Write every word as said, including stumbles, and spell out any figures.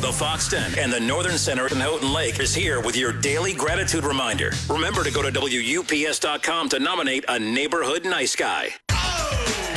The Fox ten and the Northern Center in Houghton Lake is here with your daily gratitude reminder. Remember to go to W U P S dot com to nominate a neighborhood nice guy.